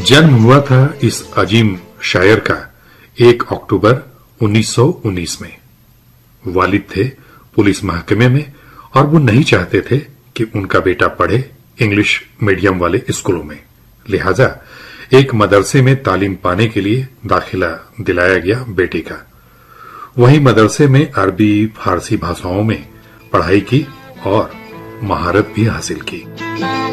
जन्म हुआ था इस अजीम शायर का 1 अक्टूबर 1919 में। वालिद थे पुलिस महकमे में और वो नहीं चाहते थे कि उनका बेटा पढ़े इंग्लिश मीडियम वाले स्कूलों में। लिहाजा एक मदरसे में तालीम पाने के लिए दाखिला दिलाया गया बेटे का। वहीं मदरसे में अरबी फारसी भाषाओं में पढ़ाई की और महारत भी हासिल की।